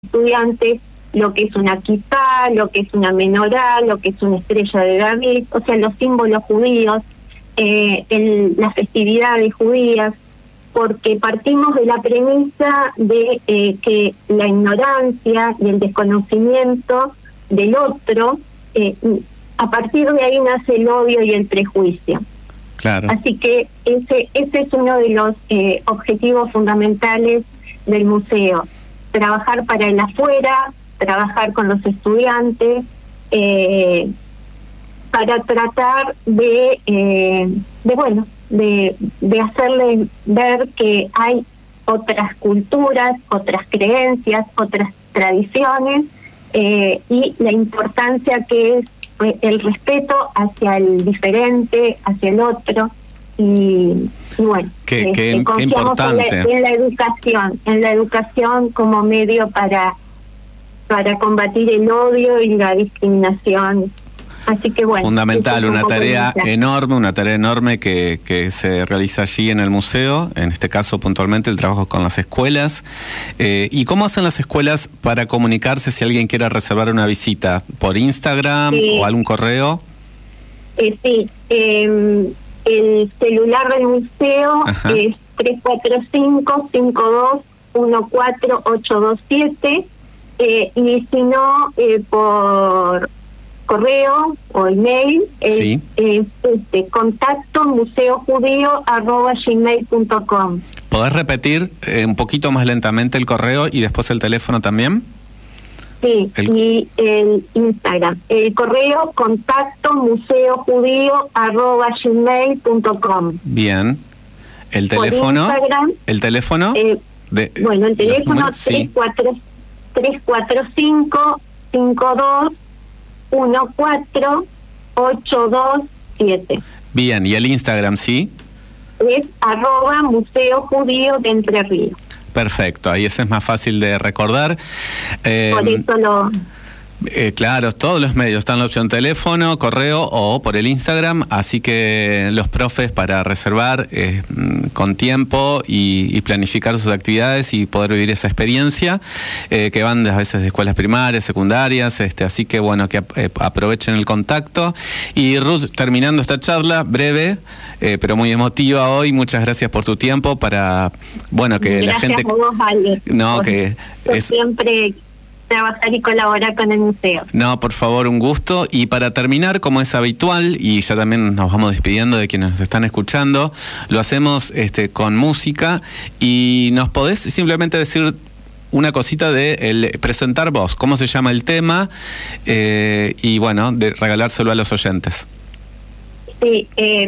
estudiantes lo que es una kipá, lo que es una menorá, lo que es una estrella de David, o sea, los símbolos judíos, las festividades judías, porque partimos de la premisa de que la ignorancia y el desconocimiento del otro, a partir de ahí nace el odio y el prejuicio. Claro. Así que ese es uno de los objetivos fundamentales del museo, trabajar para el afuera, trabajar con los estudiantes, para tratar de hacerles ver que hay otras culturas, otras creencias, otras tradiciones, y la importancia que es el respeto hacia el diferente, hacia el otro, y bueno, qué importante en la educación como medio para combatir el odio y la discriminación. Así que bueno, fundamental, una tarea enorme que se realiza allí en el museo, en este caso puntualmente el trabajo con las escuelas. ¿Y cómo hacen las escuelas para comunicarse si alguien quiere reservar una visita? ¿Por Instagram o algún correo? Sí, el celular del museo es 345-5214-827, y si no, por correo o email, contacto museojudío@gmail.com. ¿Podés repetir un poquito más lentamente el correo y después el teléfono también? Sí, y el Instagram. El correo, contacto museojudío@gmail.com. Bien. ¿El teléfono? Por Instagram, ¿El teléfono? Bueno, el teléfono 345-5214-827. Bien, ¿y el Instagram, sí? Es @Museo Judío de Entre Ríos. Perfecto, ahí ese es más fácil de recordar. Por eso lo... Claro, todos los medios están la opción teléfono, correo o por el Instagram, así que los profes para reservar con tiempo y planificar sus actividades y poder vivir esa experiencia, que van a veces de escuelas primarias, secundarias, así que bueno, que aprovechen el contacto. Y Ruth, terminando esta charla breve, pero muy emotiva hoy, muchas gracias por tu tiempo para, bueno, que gracias la gente... Gracias a vos, Ale. No, que es... siempre trabajar y colaborar con el museo. No, por favor, un gusto. Y para terminar, como es habitual, y ya también nos vamos despidiendo de quienes nos están escuchando, lo hacemos con música, y nos podés simplemente decir una cosita de el presentar vos, cómo se llama el tema, y bueno, de regalárselo a los oyentes. Sí,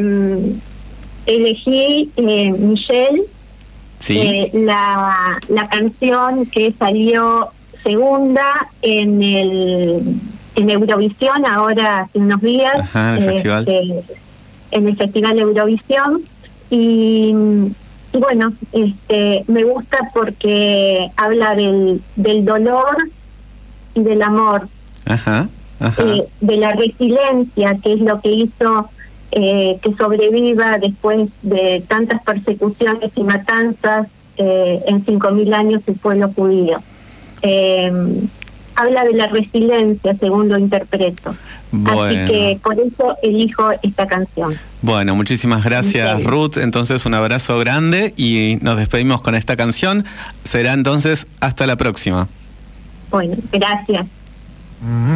elegí Michelle, ¿sí? La canción que salió segunda en Eurovisión ahora hace unos días. Ajá, el festival. En el Festival Eurovisión, y bueno, me gusta porque habla del dolor y del amor, de la resiliencia, que es lo que hizo que sobreviva después de tantas persecuciones y matanzas en 5.000 años el pueblo judío. Habla de la resiliencia, según lo interpreto. Bueno. Así que por eso elijo esta canción. Bueno, muchísimas gracias, Ruth. Entonces, un abrazo grande y nos despedimos con esta canción. Será entonces hasta la próxima. Bueno, gracias.